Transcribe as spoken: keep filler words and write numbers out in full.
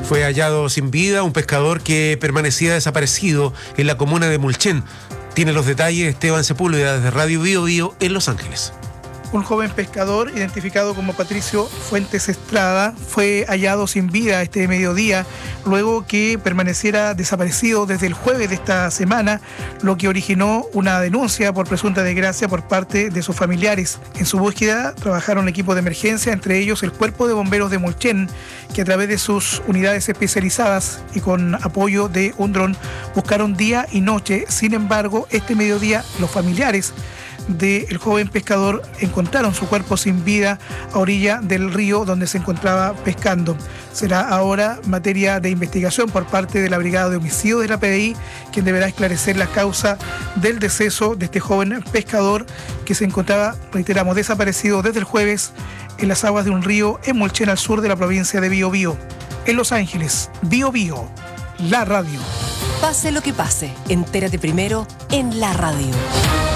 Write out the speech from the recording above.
Fue hallado sin vida un pescador que permanecía desaparecido en la comuna de Mulchen. Tiene los detalles Esteban Sepúlveda desde Radio Bio Bio en Los Ángeles. Un joven pescador identificado como Patricio Fuentes Estrada fue hallado sin vida este mediodía luego que permaneciera desaparecido desde el jueves de esta semana, lo que originó una denuncia por presunta desgracia por parte de sus familiares. En su búsqueda trabajaron equipos de emergencia, entre ellos el Cuerpo de Bomberos de Mulchen, que a través de sus unidades especializadas y con apoyo de un dron buscaron día y noche. Sin embargo, este mediodía los familiares del joven pescador encontraron su cuerpo sin vida a orilla del río donde se encontraba pescando. Será ahora materia de investigación por parte de la Brigada de Homicidios de la P D I, quien deberá esclarecer la causa del deceso de este joven pescador que se encontraba, reiteramos, desaparecido desde el jueves en las aguas de un río en Mulchen, al sur de la provincia de Bio Bio. En Los Ángeles, Bio Bio, la radio. Pase lo que pase, entérate primero en la radio.